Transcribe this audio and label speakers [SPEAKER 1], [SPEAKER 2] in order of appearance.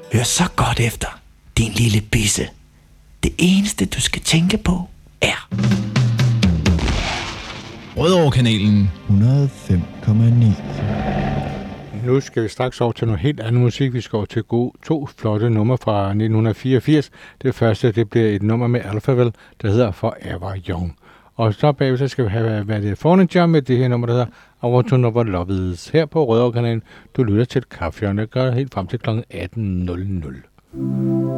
[SPEAKER 1] Hør så godt efter, din lille bisse. Det eneste, du skal tænke på, er...
[SPEAKER 2] Rødovre-kanalen
[SPEAKER 3] 105,9. Nu skal vi straks over til noget helt andet musik. Vi skal over til to flotte numre fra 1984. Det første, det bliver et nummer med Alphaville, der hedder Forever Young. Og så bagved, så skal vi have været det Forninger med det her nummer, der hedder I Want to Know What Love Is. Her på Rødovre-kanalen, du lytter til et kaffehjørne, gør helt frem til kl. 18.00.